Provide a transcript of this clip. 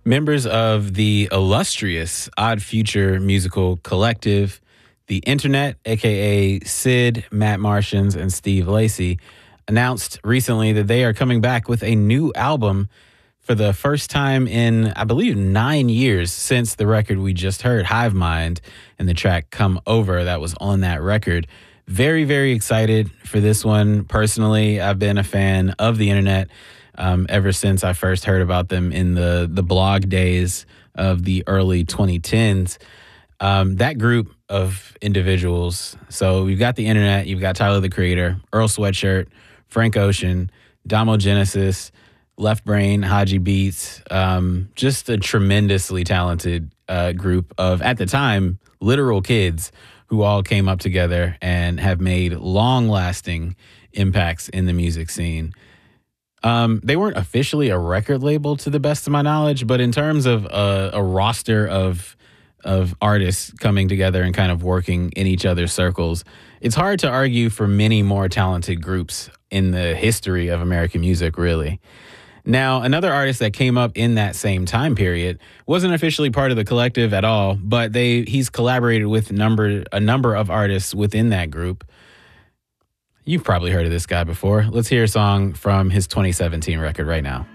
Members of the illustrious Odd Future musical collective, The Internet, aka Sid, Matt Martians, and Steve Lacy, announced recently that they are coming back with a new album for the first time in, I believe, 9 years since the record we just heard, Hive Mind, and the track Come Over that was on that record. Very, very excited for this one. Personally, I've been a fan of The Internet ever since I first heard about them in the blog days of the early 2010s. That group of individuals, so you've got The Internet, you've got Tyler, the Creator, Earl Sweatshirt, Frank Ocean, Damo Genesis, Left Brain, Haji Beats, just a tremendously talented group of, at the time, literal kids who all came up together and have made long-lasting impacts in the music scene. They weren't officially a record label, to the best of my knowledge, but in terms of a roster of artists coming together and kind of working in each other's circles, it's hard to argue for many more talented groups in the history of American music, really. Now, another artist that came up in that same time period wasn't officially part of the collective at all, but he's collaborated with a number of artists within that group. You've probably heard of this guy before. Let's hear a song from his 2017 record right now.